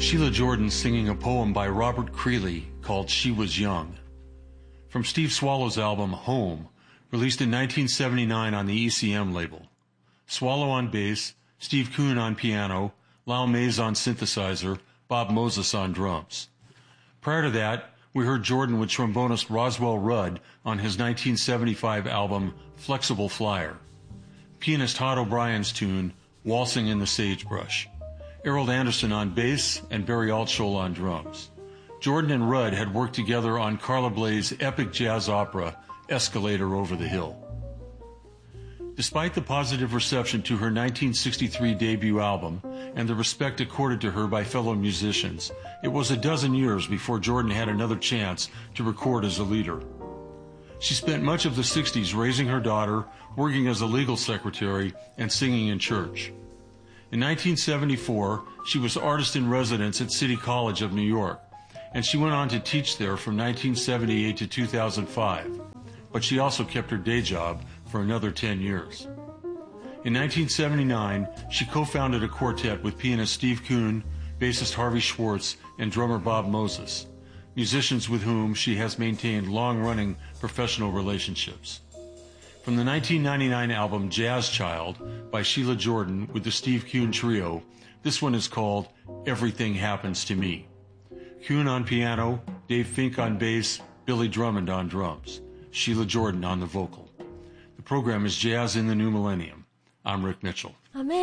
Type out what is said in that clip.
Sheila Jordan singing a poem by Robert Creeley called She Was Young. From Steve Swallow's album Home, released in 1979 on the ECM label. Swallow on bass, Steve Kuhn on piano, Lyle Mays on synthesizer, Bob Moses on drums. Prior to that, we heard Jordan with trombonist Roswell Rudd on his 1975 album Flexible Flyer. Pianist Todd O'Brien's tune, Waltzing in the Sagebrush. Errol Anderson on bass and Barry Altschul on drums. Jordan and Rudd had worked together on Carla Bley's epic jazz opera, Escalator Over the Hill. Despite the positive reception to her 1963 debut album and the respect accorded to her by fellow musicians, it was a dozen years before Jordan had another chance to record as a leader. She spent much of the 60s raising her daughter, working as a legal secretary, and singing in church. In 1974, she was artist in residence at City College of New York, and she went on to teach there from 1978 to 2005, but she also kept her day job for another 10 years. In 1979, she co-founded a quartet with pianist Steve Kuhn, bassist Harvey Schwartz, and drummer Bob Moses, musicians with whom she has maintained long-running professional relationships. From the 1999 album Jazz Child by Sheila Jordan with the Steve Kuhn Trio, this one is called Everything Happens to Me. Kuhn on piano, Dave Fink on bass, Billy Drummond on drums, Sheila Jordan on the vocal. The program is Jazz in the New Millennium. I'm Rick Mitchell.